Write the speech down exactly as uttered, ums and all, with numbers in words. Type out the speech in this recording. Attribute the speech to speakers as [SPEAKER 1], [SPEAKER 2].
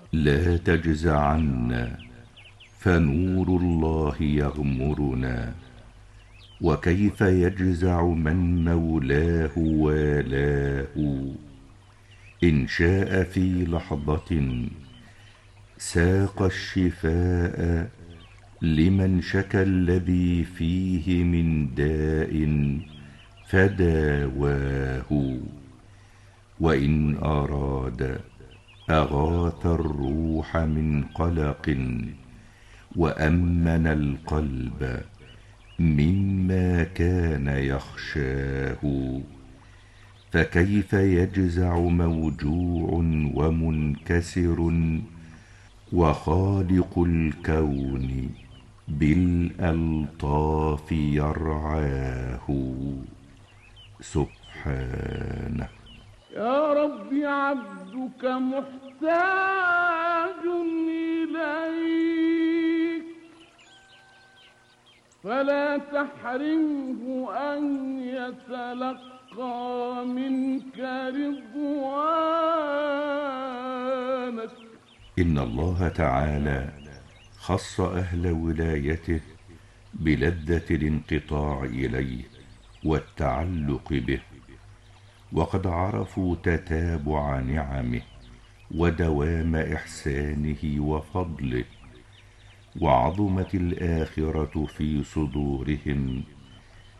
[SPEAKER 1] لا تجز عنا فنور الله يغمرنا، وكيف يجزع من مولاه والاه. إن شاء في لحظة ساق الشفاء لمن شكى الذي فيه من داء فداواه. وإن أراد أغاث الروح من قلق، وأمن القلب مما كان يخشاه. فكيف يجزع موجوع ومنكسر، وخالق الكون بالألطاف يرعاه سبحانه.
[SPEAKER 2] يا رب عبدك محتاج إليك، فلا تحرمه أن يتلقى منك رضوانك.
[SPEAKER 1] إن الله تعالى خص أهل ولايته بلذة الانقطاع إليه والتعلق به، وقد عرفوا تتابع نعمه ودوام إحسانه وفضله، وعظمت الآخرة في صدورهم